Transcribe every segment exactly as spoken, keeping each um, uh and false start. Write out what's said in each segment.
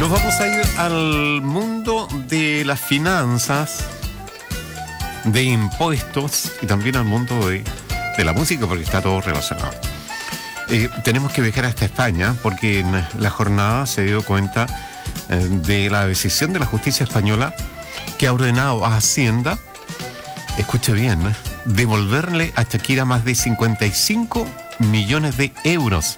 Nos vamos a ir al mundo de las finanzas, de impuestos y también al mundo de, de la música, porque está todo relacionado. Eh, tenemos que viajar hasta España porque en la jornada se dio cuenta eh, de la decisión de la justicia española que ha ordenado a Hacienda, escuche bien, ¿eh? devolverle a Shakira más de cincuenta y cinco millones de euros.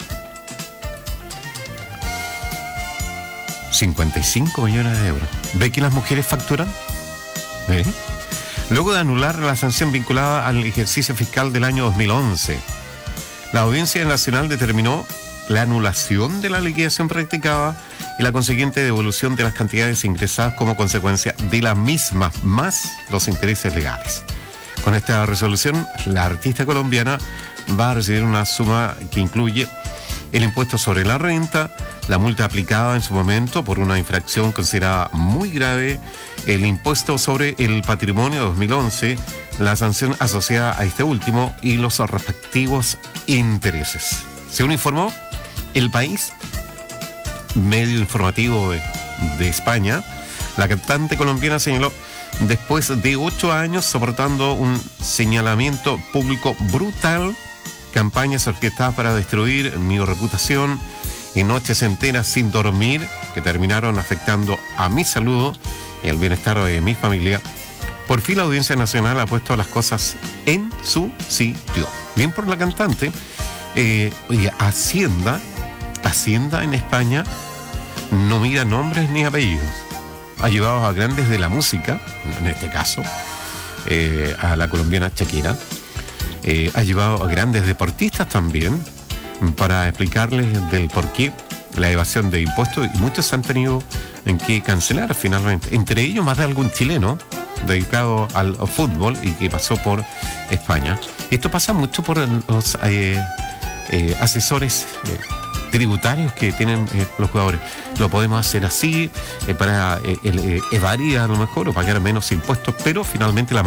cincuenta y cinco millones de euros. ¿Ve que las mujeres facturan? ¿Eh? Luego de anular la sanción vinculada al ejercicio fiscal del año dos mil once, la Audiencia Nacional determinó la anulación de la liquidación practicada y la consiguiente devolución de las cantidades ingresadas como consecuencia de la misma, más los intereses legales. Con esta resolución, la artista colombiana va a recibir una suma que incluye el impuesto sobre la renta, la multa aplicada en su momento por una infracción considerada muy grave, el impuesto sobre el patrimonio de dos mil once, la sanción asociada a este último y los respectivos intereses. Según informó El País, medio informativo de, de España, la cantante colombiana señaló: después de ocho años soportando un señalamiento público brutal, campañas orquestadas para destruir mi reputación y noches enteras sin dormir que terminaron afectando a mi salud y el bienestar de mi familia, por fin la Audiencia Nacional ha puesto las cosas en su sitio. Bien por la cantante. Eh, oye, Hacienda, Hacienda en España no mira nombres ni apellidos. Ha llevado a grandes de la música, en este caso, eh, a la colombiana Shakira. Eh, ha llevado a grandes deportistas también para explicarles del por qué la evasión de impuestos, y muchos han tenido en que cancelar finalmente, entre ellos más de algún chileno dedicado al fútbol y que pasó por España. Esto pasa mucho por los eh, eh, asesores eh, tributarios que tienen eh, los jugadores. Lo podemos hacer así eh, para eh, eh, evadir a lo mejor o pagar menos impuestos, pero finalmente la